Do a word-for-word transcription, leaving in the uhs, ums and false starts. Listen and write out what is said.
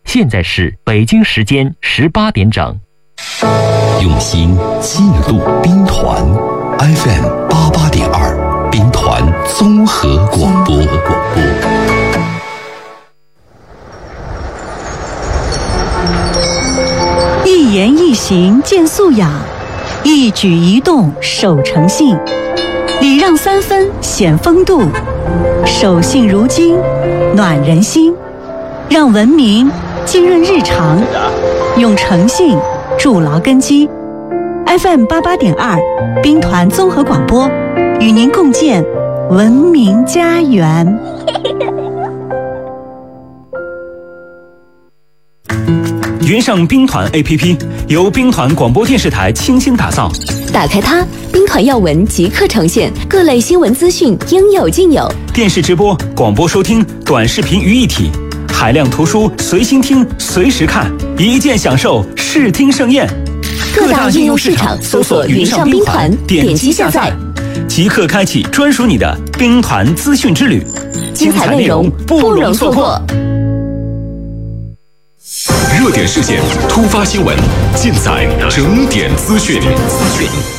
现在是北京时间十八点整。 用心记录兵团 F M 八八点二，兵团综合广播。 一言一行见素养，一举一动守诚信，礼让三分显风度，守信如金暖人心，让文明浸润日常，用诚信筑牢根基。 F M 八八点二，兵团综合广播，与您共建文明家园。 云上兵团 A P P 由兵团广播电视台倾心打造， 打开它，兵团要闻即刻呈现，各类新闻资讯应有尽有。 电视直播、广播收听、短视频于一体，海量图书随心听、随时看，一键享受视听盛宴。 各大应用市场搜索云上兵团，点击下载， 即刻开启专属你的兵团资讯之旅， 精彩内容不容错过。 热点事件、突发新闻，尽在整点资讯。